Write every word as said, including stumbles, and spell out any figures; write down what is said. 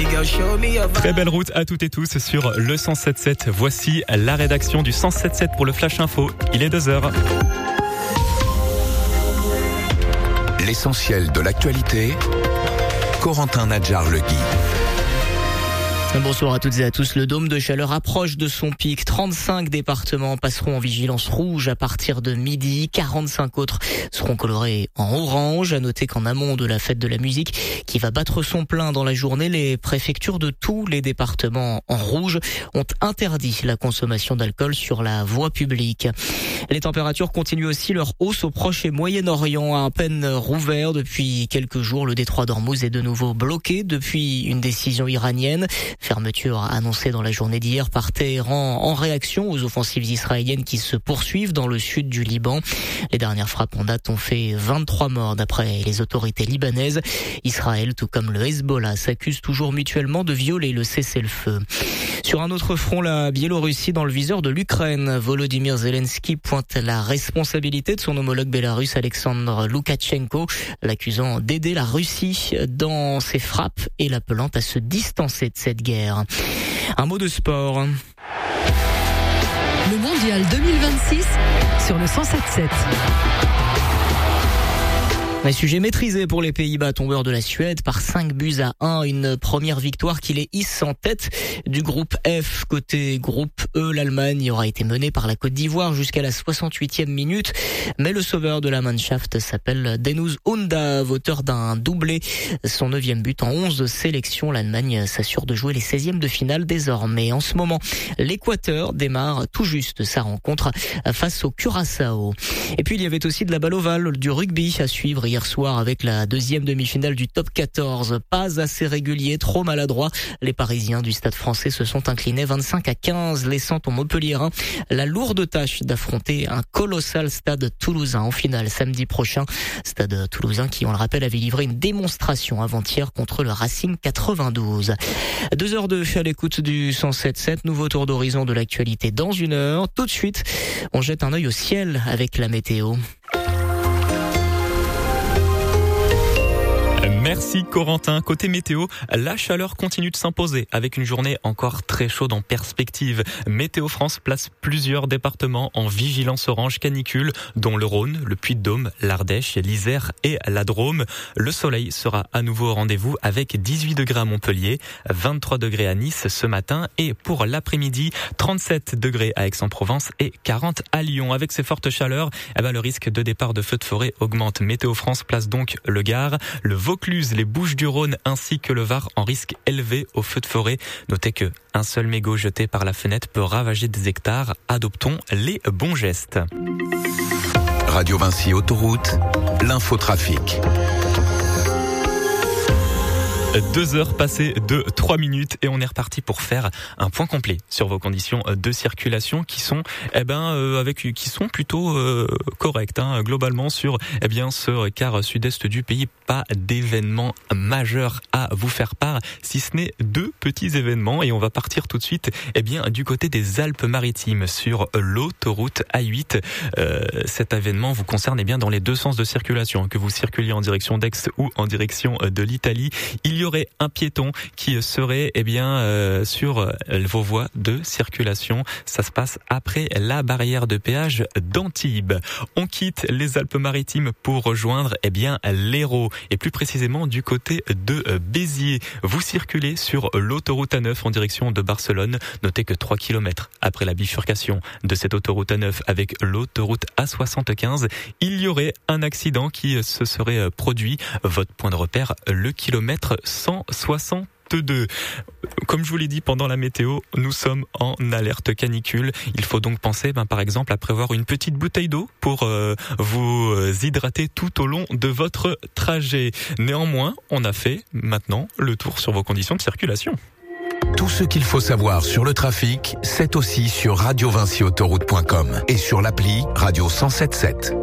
Très belle route à toutes et tous sur le cent sept sept. Voici la rédaction du cent sept sept pour le Flash Info. Il est deux heures. L'essentiel de l'actualité, Corentin Nadjar-Legui. Bonsoir à toutes et à tous. Le dôme de chaleur approche de son pic. trente-cinq départements passeront en vigilance rouge à partir de midi. quarante-cinq autres seront colorés en orange. À noter qu'en amont de la fête de la musique qui va battre son plein dans la journée, les préfectures de tous les départements en rouge ont interdit la consommation d'alcool sur la voie publique. Les températures continuent aussi leur hausse au Proche et Moyen-Orient. À peine rouvert depuis quelques jours, le détroit d'Ormuz est de nouveau bloqué depuis une décision iranienne. Fermeture annoncée dans la journée d'hier par Téhéran en réaction aux offensives israéliennes qui se poursuivent dans le sud du Liban. Les dernières frappes en date ont fait vingt-trois morts d'après les autorités libanaises. Israël, tout comme le Hezbollah, s'accusent toujours mutuellement de violer le cessez-le-feu. Sur un autre front, la Biélorussie dans le viseur de l'Ukraine. Volodymyr Zelensky pointe la responsabilité de son homologue bélarusse Alexandre Loukachenko, l'accusant d'aider la Russie dans ses frappes et l'appelant à se distancer de cette guerre. Un mot de sport. Le mondial deux mille vingt-six sur le cent sept sept. Un sujet maîtrisé pour les Pays-Bas, tombeurs de la Suède par cinq buts à un. Une première victoire qui les hisse en tête du groupe F. Côté groupe E, l'Allemagne aura été menée par la Côte d'Ivoire jusqu'à la soixante-huitième minute. Mais le sauveur de la Mannschaft s'appelle Deniz Undav, auteur d'un doublé. Son neuvième but en onze sélections. L'Allemagne s'assure de jouer les seizièmes de finale désormais. En ce moment, l'Équateur démarre tout juste sa rencontre face au Curaçao. Et puis il y avait aussi de la balle ovale, du rugby à suivre hier soir avec la deuxième demi-finale du top quatorze. Pas assez régulier, trop maladroit. Les Parisiens du Stade Français se sont inclinés vingt-cinq à quinze, laissant aux Montpelliérains la lourde tâche d'affronter un colossal Stade Toulousain en finale samedi prochain. Stade Toulousain qui, on le rappelle, avait livré une démonstration avant-hier contre le Racing quatre-vingt-douze. Deux heures de à l'écoute du cent sept sept. Nouveau tour d'horizon de l'actualité dans une heure. Tout de suite, on jette un œil au ciel avec la météo. Merci Corentin. Côté météo, la chaleur continue de s'imposer avec une journée encore très chaude en perspective. Météo France place plusieurs départements en vigilance orange canicule, dont le Rhône, le Puy-de-Dôme, l'Ardèche, l'Isère et la Drôme. Le soleil sera à nouveau au rendez-vous avec dix-huit degrés à Montpellier, vingt-trois degrés à Nice ce matin et pour l'après-midi, trente-sept degrés à Aix-en-Provence et quarante à Lyon. Avec ces fortes chaleurs, eh ben, le risque de départ de feux de forêt augmente. Météo France place donc le Gard, le Vaucluse, les Bouches-du-Rhône ainsi que le Var en risque élevé au feu de forêt. Notez que un seul mégot jeté par la fenêtre peut ravager des hectares. Adoptons les bons gestes. Radio Vinci Autoroute, l'infotrafic. Deux heures passées de trois minutes et on est reparti pour faire un point complet sur vos conditions de circulation qui sont, eh ben, euh, avec, qui sont plutôt euh, correctes, hein, globalement sur, eh bien, ce quart sud-est du pays. Pas d'événements majeurs à vous faire part, si ce n'est deux petits événements et on va partir tout de suite, eh bien, du côté des Alpes-Maritimes sur l'autoroute A huit. Euh, cet événement vous concerne, eh bien, dans les deux sens de circulation, que vous circuliez en direction d'Aix ou en direction de l'Italie. Il y aurait un piéton qui serait eh bien euh, sur vos voies de circulation. Ça se passe après la barrière de péage d'Antibes. On quitte les Alpes-Maritimes pour rejoindre eh bien l'Hérault et plus précisément du côté de Béziers. Vous circulez sur l'autoroute A neuf en direction de Barcelone. Notez que trois kilomètres après la bifurcation de cette autoroute A neuf avec l'autoroute A soixante-quinze, il y aurait un accident qui se serait produit. Votre point de repère, le kilomètre cent soixante-deux. Comme je vous l'ai dit pendant la météo, nous sommes en alerte canicule. Il faut donc penser, ben, par exemple, à prévoir une petite bouteille d'eau pour euh, vous hydrater tout au long de votre trajet. Néanmoins, on a fait maintenant le tour sur vos conditions de circulation. Tout ce qu'il faut savoir sur le trafic, c'est aussi sur radio vinci autoroute point com et sur l'appli Radio cent sept sept.